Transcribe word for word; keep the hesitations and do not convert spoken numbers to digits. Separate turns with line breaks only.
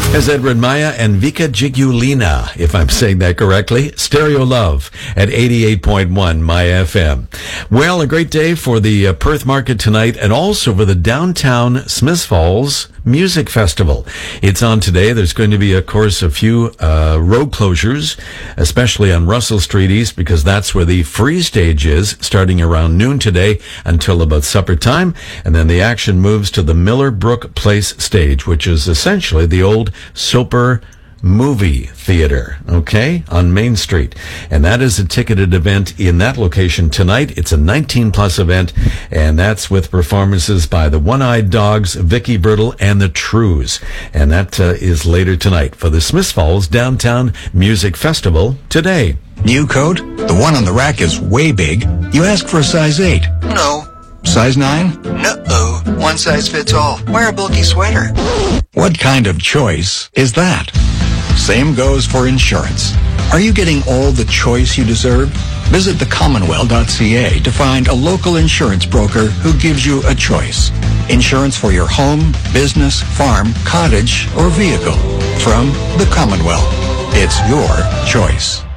As Edward Maya and Vika Jigulina, if I'm saying that correctly. Stereo Love at eighty-eight point one Maya F M. Well, a great day for the uh, Perth Market tonight and also for the Downtown Smiths Falls Music Festival. It's on today. There's going to be, of course, a few uh, road closures, especially on Russell Street East, because that's where the free stage is, starting around noon today until about supper time. And then the action moves to the Miller Brook Place stage, which is essentially the old Soper Movie Theater, okay, on Main Street. And that is a ticketed event in that location tonight. It's a nineteen plus event, and that's with performances by the One-Eyed Dogs, Vicky Brittle, and the Trues. And that uh, is later tonight for the Smiths Falls Downtown Music Festival today.
New coat? The one on the rack is way big. You ask for a size eight.
No.
Size nine?
No-oh. One size fits all. Wear a bulky sweater.
What kind of choice is that? Same goes for insurance. Are you getting all the choice you deserve? Visit the commonwealth dot c a to find a local insurance broker who gives you a choice. Insurance for your home, business, farm, cottage, or vehicle. From the Commonwealth. It's your choice.